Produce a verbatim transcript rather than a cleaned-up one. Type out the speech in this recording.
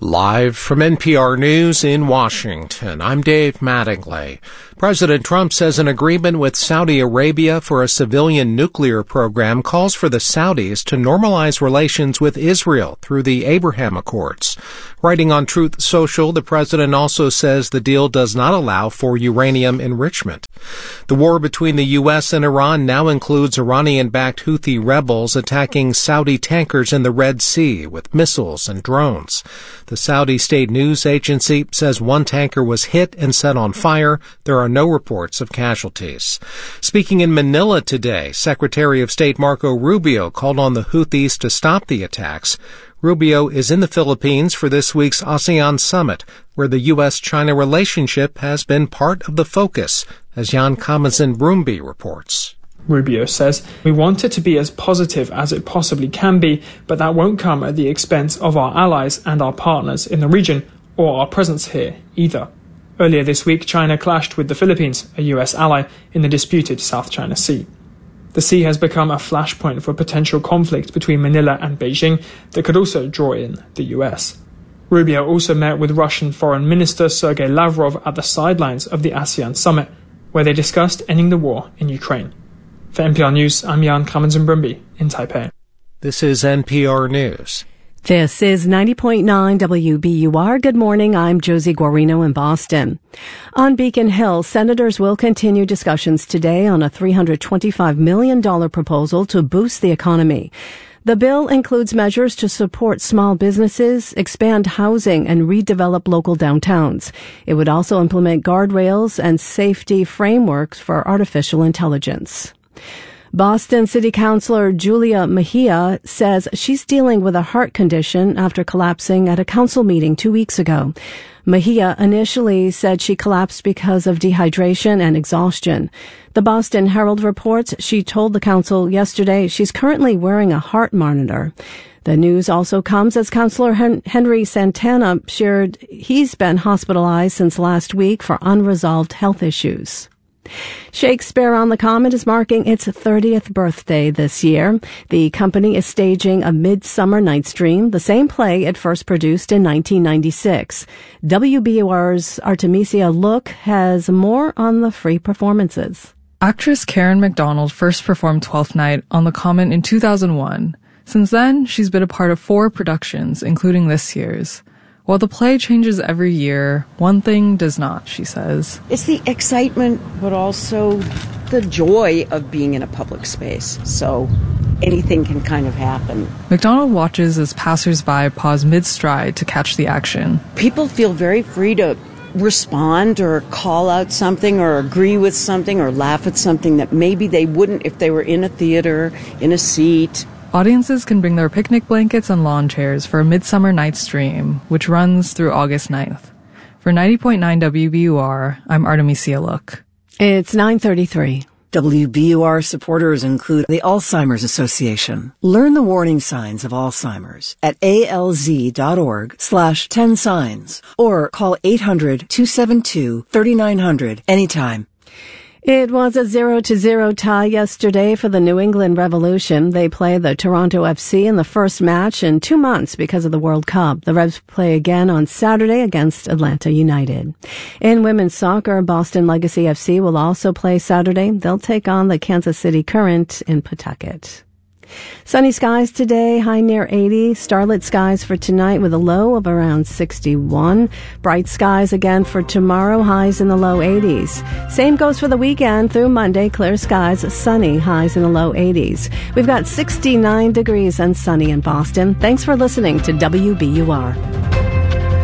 Live from N P R News in Washington, I'm Dave Mattingly. President Trump says an agreement with Saudi Arabia for a civilian nuclear program calls for the Saudis to normalize relations with Israel through the Abraham Accords. Writing on Truth Social, the president also says the deal does not allow for uranium enrichment. The war between the U S and Iran now includes Iranian-backed Houthi rebels attacking Saudi tankers in the Red Sea with missiles and drones. The Saudi state news agency says one tanker was hit and set on fire. There are no reports of casualties. Speaking in Manila today, Secretary of State Marco Rubio called on the Houthis to stop the attacks. Rubio is in the Philippines for this week's ASEAN summit, where the U S China relationship has been part of the focus, as Jan Kamazin-Brumby reports. Rubio says, "We want it to be as positive as it possibly can be, but that won't come at the expense of our allies and our partners in the region, or our presence here either." Earlier this week, China clashed with the Philippines, a U S ally, in the disputed South China Sea. The sea has become a flashpoint for potential conflict between Manila and Beijing that could also draw in the U S. Rubio also met with Russian Foreign Minister Sergei Lavrov at the sidelines of the ASEAN summit, where they discussed ending the war in Ukraine. For N P R News, I'm Jan Kamazin-Brumby in Taipei. This is N P R News. This is ninety point nine W B U R. Good morning. I'm Josie Guarino in Boston. On Beacon Hill, senators will continue discussions today on a three hundred twenty-five million dollars proposal to boost the economy. The bill includes measures to support small businesses, expand housing, and redevelop local downtowns. It would also implement guardrails and safety frameworks for artificial intelligence. Boston City Councilor Julia Mejia says she's dealing with a heart condition after collapsing at a council meeting two weeks ago. Mejia initially said she collapsed because of dehydration and exhaustion. The Boston Herald reports she told the council yesterday she's currently wearing a heart monitor. The news also comes as Councilor Hen- Henry Santana shared he's been hospitalized since last week for unresolved health issues. Shakespeare on the Common is marking its thirtieth birthday this year. The company is staging A Midsummer Night's Dream, the same play it first produced in nineteen ninety-six. W B U R's Artemisia Look has more on the free performances. Actress Karen MacDonald first performed Twelfth Night on the Common in two thousand one. Since then, she's been a part of four productions, including this year's. While the play changes every year, one thing does not, she says. It's the excitement, but also the joy of being in a public space. So anything can kind of happen. MacDonald watches as passersby pause mid-stride to catch the action. People feel very free to respond or call out something or agree with something or laugh at something that maybe they wouldn't if they were in a theater, in a seat. Audiences can bring their picnic blankets and lawn chairs for A Midsummer Night's Dream, which runs through August ninth. For ninety point nine W B U R, I'm Artemisia Look. It's nine thirty-three. W B U R supporters include the Alzheimer's Association. Learn the warning signs of Alzheimer's at alz.org slash 10 signs or call eight hundred, two seven two, three nine hundred anytime. It was a zero-to-zero tie yesterday for the New England Revolution. They play the Toronto F C in the first match in two months because of the World Cup. The Revs play again on Saturday against Atlanta United. In women's soccer, Boston Legacy F C will also play Saturday. They'll take on the Kansas City Current in Pawtucket. Sunny skies today, high near eighty. Starlit skies for tonight with a low of around sixty-one. Bright skies again for tomorrow, highs in the low eighties. Same goes for the weekend through Monday, clear skies, sunny, highs in the low eighties. We've got sixty-nine degrees and sunny in Boston. Thanks for listening to W B U R.